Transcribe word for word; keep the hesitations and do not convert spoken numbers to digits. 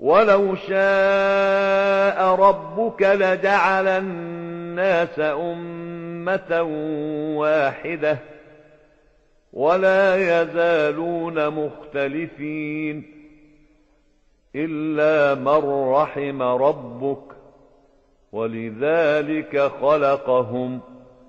ولو شاء ربك لجعل الناس أمة واحدة ولا يزالون مختلفين إلا من رحم ربك ولذلك خلقهم